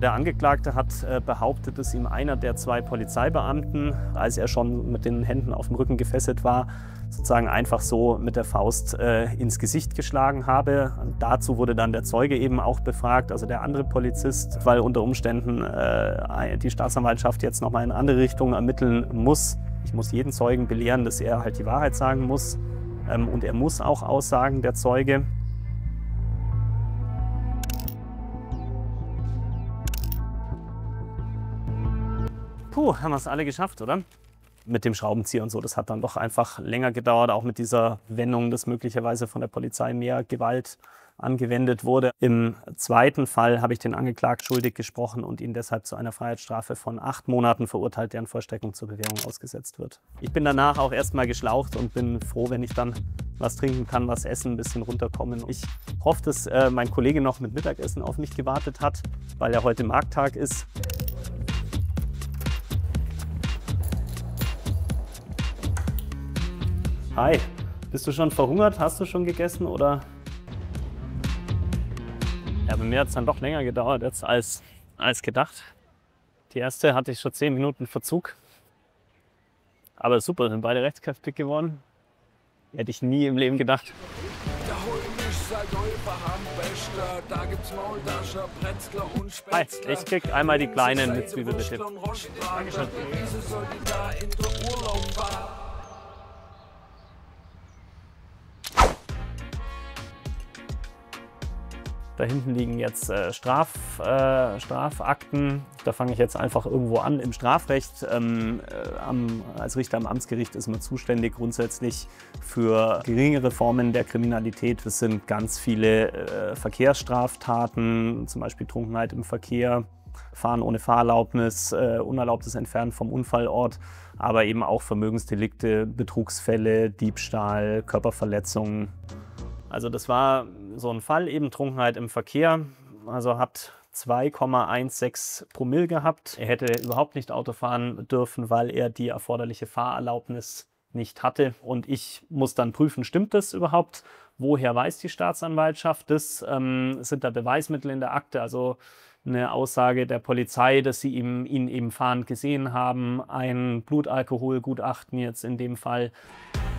Der Angeklagte hat behauptet, dass ihm einer der 2 Polizeibeamten, als er schon mit den Händen auf dem Rücken gefesselt war, sozusagen einfach so mit der Faust ins Gesicht geschlagen habe. Und dazu wurde dann der Zeuge eben auch befragt, also der andere Polizist, weil unter Umständen die Staatsanwaltschaft jetzt nochmal in eine andere Richtung ermitteln muss. Ich muss jeden Zeugen belehren, dass er halt die Wahrheit sagen muss. Und er muss auch aussagen, der Zeuge. Puh, haben wir es alle geschafft, oder? Mit dem Schraubenzieher und so, das hat dann doch einfach länger gedauert, auch mit dieser Wendung, dass möglicherweise von der Polizei mehr Gewalt angewendet wurde. Im zweiten Fall habe ich den Angeklagten schuldig gesprochen und ihn deshalb zu einer Freiheitsstrafe von 8 Monaten verurteilt, deren Vollstreckung zur Bewährung ausgesetzt wird. Ich bin danach auch erstmal geschlaucht und bin froh, wenn ich dann was trinken kann, was essen, ein bisschen runterkommen. Ich hoffe, dass mein Kollege noch mit Mittagessen auf mich gewartet hat, weil ja heute Markttag ist. Hi, bist du schon verhungert? Hast du schon gegessen oder? Ja, bei mir hat es dann doch länger gedauert jetzt als gedacht. Die erste hatte ich schon 10 Minuten Verzug. Aber super, sind beide rechtskräftig geworden. Hätte ich nie im Leben gedacht. Hi, ich krieg einmal die kleinen mit Zwiebel, bitte. Dankeschön. Da hinten liegen jetzt Strafakten. Da fange ich jetzt einfach irgendwo an. Im Strafrecht, als Richter am Amtsgericht ist man zuständig grundsätzlich für geringere Formen der Kriminalität. Das sind ganz viele Verkehrsstraftaten, zum Beispiel Trunkenheit im Verkehr, Fahren ohne Fahrerlaubnis, unerlaubtes Entfernen vom Unfallort, aber eben auch Vermögensdelikte, Betrugsfälle, Diebstahl, Körperverletzungen. Also das war so ein Fall, eben Trunkenheit im Verkehr, also hat 2,16 Promille gehabt. Er hätte überhaupt nicht Auto fahren dürfen, weil er die erforderliche Fahrerlaubnis nicht hatte. Und ich muss dann prüfen, stimmt das überhaupt? Woher weiß die Staatsanwaltschaft das? Sind da Beweismittel in der Akte? Also eine Aussage der Polizei, dass sie ihn eben fahrend gesehen haben, ein Blutalkoholgutachten jetzt in dem Fall.